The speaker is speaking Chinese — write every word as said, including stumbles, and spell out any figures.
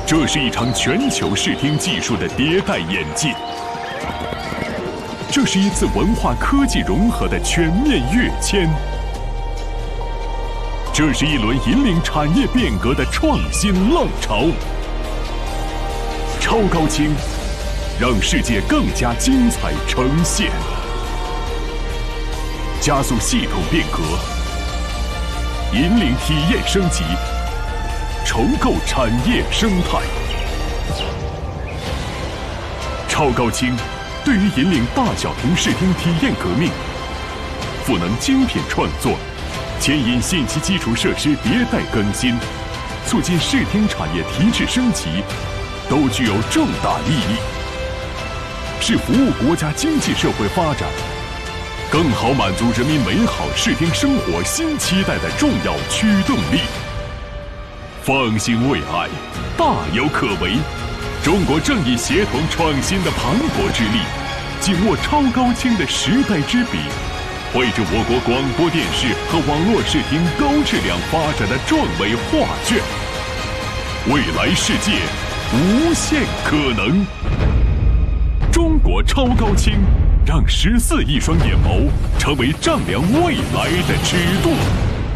这是一场全球视听技术的迭代演进，这是一次文化科技融合的全面跃迁，这是一轮引领产业变革的创新浪潮。超高清，让世界更加精彩呈现，加速系统变革，引领体验升级，重构产业生态。超高清对于引领大小屏视听体验革命，赋能精品创作，牵引信息基础设施迭代更新，促进视听产业提质升级，都具有重大意义，是服务国家经济社会发展，更好满足人民美好视听生活新期待的重要驱动力。放心未来，大有可为。中国正以协同创新的磅礴之力，紧握超高清的时代之笔，绘制我国广播电视和网络视听高质量发展的壮伟画卷。未来世界无限可能。中国超高清，让十四亿双眼眸成为丈量未来的尺度。